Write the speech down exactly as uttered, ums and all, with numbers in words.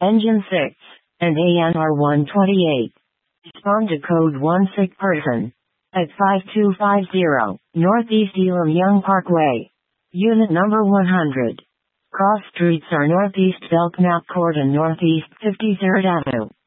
Engine six, and A N R one twenty-eight. Spawn to code one sick person. At five two five zero, Northeast Elam Young Parkway. Unit number one hundred. Cross streets are Northeast Belknap Court and Northeast fifty-third Avenue.